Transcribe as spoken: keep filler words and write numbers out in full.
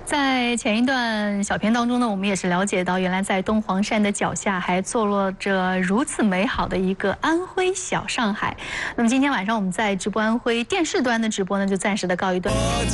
在前一段小片当中呢，我们也是了解到，原来在东黄山的脚下还坐落着如此美好的一个安徽小上海。那么今天晚上我们在直播安徽电视端的直播呢，就暂时的告一段。